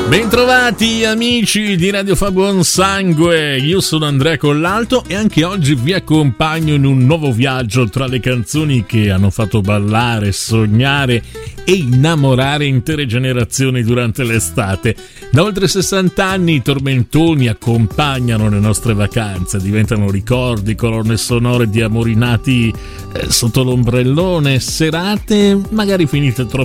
Bentrovati amici di Radio Fa Buon Sangue, io sono Andrea Collalto e anche oggi vi accompagno in un nuovo viaggio tra le canzoni che hanno fatto ballare, sognare e innamorare intere generazioni durante l'estate. Da oltre 60 anni i tormentoni accompagnano le nostre vacanze, diventano ricordi, colonne sonore di amori nati sotto l'ombrellone, serate magari finite troppo